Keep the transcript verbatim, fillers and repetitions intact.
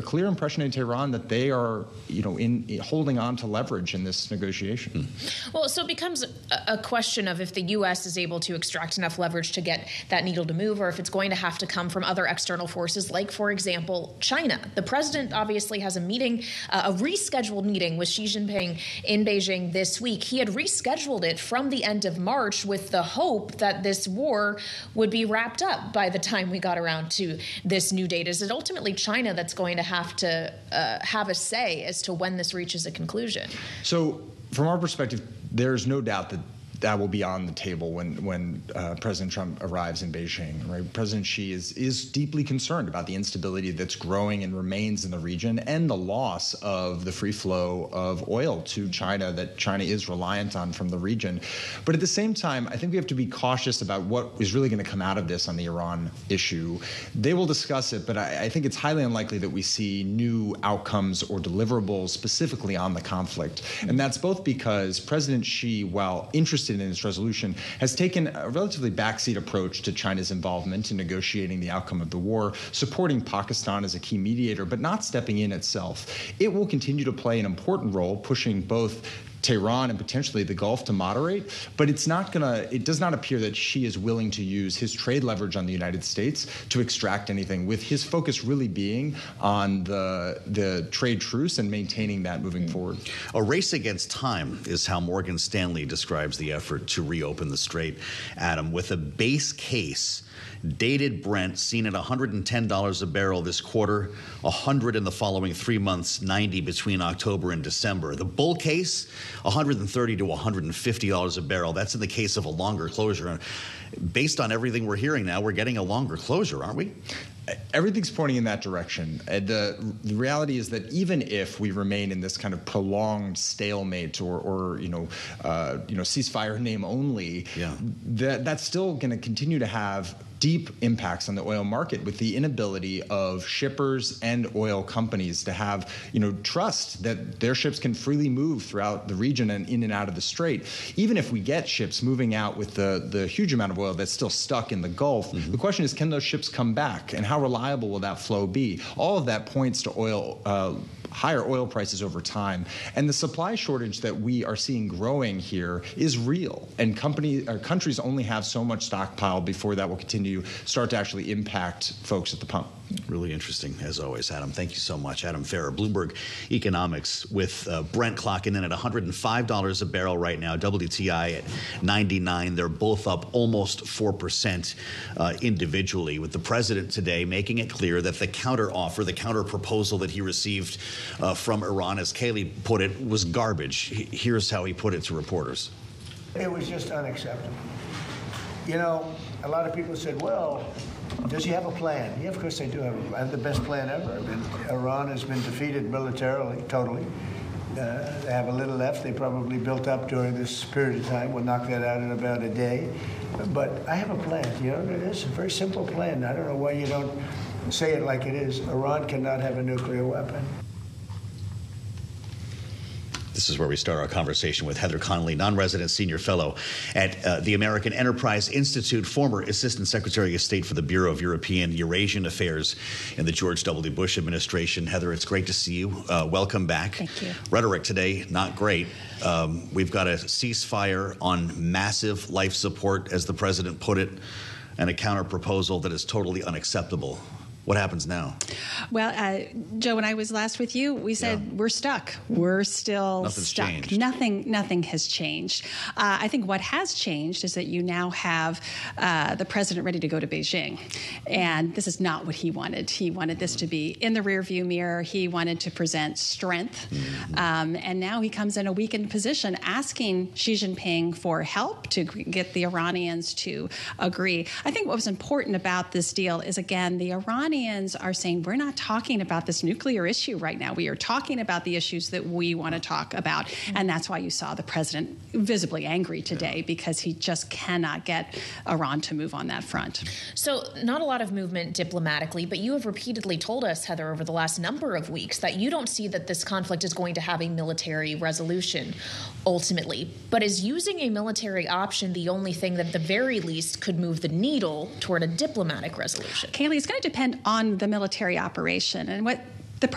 clear impression in Tehran that they are, you know, in, in holding on to leverage in this negotiation. Mm. Well, so it becomes a, a question of if the U S is able to extract enough leverage to get that needle to move, or if it's going to have to come from other external forces, like, for example, China. The president obviously has a meeting, uh, a rescheduled meeting with Xi Jinping in Beijing this week. He had rescheduled it from the end of March with the hope that this war would be wrapped up by the time we got around to this new date. Is it ultimately China that's going to have to uh, have a say as to when this reaches a conclusion? So from our perspective, there's no doubt that that will be on the table when when uh, President Trump arrives in Beijing. Right? President Xi is is deeply concerned about the instability that's growing and remains in the region, and the loss of the free flow of oil to China that China is reliant on from the region. But at the same time, I think we have to be cautious about what is really going to come out of this on the Iran issue. They will discuss it, but I, I think it's highly unlikely that we see new outcomes or deliverables specifically on the conflict. And that's both because President Xi, while interested in this resolution, has taken a relatively backseat approach to China's involvement in negotiating the outcome of the war, supporting Pakistan as a key mediator, but not stepping in itself. It will continue to play an important role, pushing both Tehran and potentially the Gulf to moderate, but it's not gonna, it does not appear that Xi is willing to use his trade leverage on the United States to extract anything, with his focus really being on the, the trade truce and maintaining that moving mm. forward. A race against time is how Morgan Stanley describes the effort to reopen the Strait, Adam, with a base case. Dated Brent seen at one hundred ten dollars a barrel this quarter, one hundred in the following three months, ninety between October and December. The bull case, one hundred thirty to one hundred fifty dollars a barrel. That's in the case of a longer closure. Based on everything we're hearing now, we're getting a longer closure, aren't we? Everything's pointing in that direction. Uh, the, the reality is that even if we remain in this kind of prolonged stalemate or, or you know, uh, you know, ceasefire in name only, yeah. that that's still going to continue to have deep impacts on the oil market, with the inability of shippers and oil companies to have, you know, trust that their ships can freely move throughout the region and in and out of the Strait. Even if we get ships moving out with the, the huge amount of oil that's still stuck in the Gulf, mm-hmm. the question is, can those ships come back, and how reliable will that flow be? All of that points to oil, uh, higher oil prices over time. And the supply shortage that we are seeing growing here is real. And company, or countries only have so much stockpile before that will continue to start to actually impact folks at the pump. Really interesting, as always, Adam. Thank you so much. Adam Farrar, Bloomberg Economics, with uh, Brent clocking in at one hundred five dollars a barrel right now, W T I at ninety-nine. They're both up almost four percent uh, individually, with the president today making it clear that the counteroffer, the counter proposal that he received uh, from Iran, as Kayleigh put it, was garbage. Here's how he put it to reporters. It was just unacceptable. You know, a lot of people said, well, does he have a plan? Yeah, of course they do have a plan. They have the best plan ever. I mean, Iran has been defeated militarily, totally. Uh, they have a little left. They probably built up during this period of time. We'll knock that out in about a day. But I have a plan. You know, it is a very simple plan. I don't know why you don't say it like it is. Iran cannot have a nuclear weapon. This is where we start our conversation with Heather Conley, non-resident senior fellow at uh, the American Enterprise Institute, former Assistant Secretary of State for the Bureau of European Eurasian Affairs in the George W. Bush administration. Heather, it's great to see you. Uh, welcome back. Thank you. Rhetoric today, not great. Um, we've got a ceasefire on massive life support, as the president put it, and a counter proposal that is totally unacceptable. What happens now? Well, uh, Joe, when I was last with you, we said yeah. we're stuck. We're still Nothing's stuck. Changed. Nothing, nothing has changed. Uh, I think what has changed is that you now have uh, the president ready to go to Beijing, and this is not what he wanted. He wanted this to be in the rearview mirror. He wanted to present strength, mm-hmm. um, and now he comes in a weakened position, asking Xi Jinping for help to get the Iranians to agree. I think what was important about this deal is, again, the Iranians are saying, we're not talking about this nuclear issue right now. We are talking about the issues that we want to talk about. Mm-hmm. And that's why you saw the president visibly angry today, yeah. because he just cannot get Iran to move on that front. So not a lot of movement diplomatically, but you have repeatedly told us, Heather, over the last number of weeks that you don't see that this conflict is going to have a military resolution ultimately. But is using a military option the only thing that at the very least could move the needle toward a diplomatic resolution? Kayleigh, it's going to depend on the military operation. And what